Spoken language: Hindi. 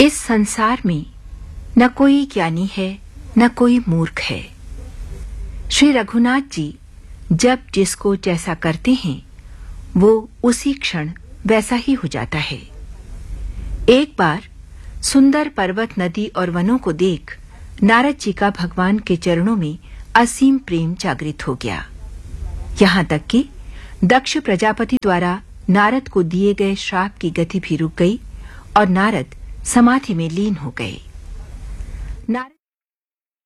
इस संसार में न कोई ज्ञानी है न कोई मूर्ख है। श्री रघुनाथ जी जब जिसको जैसा करते हैं वो उसी क्षण वैसा ही हो जाता है। एक बार सुंदर पर्वत, नदी और वनों को देख नारद जी का भगवान के चरणों में असीम प्रेम जागृत हो गया। यहाँ तक कि दक्ष प्रजापति द्वारा नारद को दिए गए श्राप की गति भी रुक गई और नारद समाधि में लीन हो गए। नारद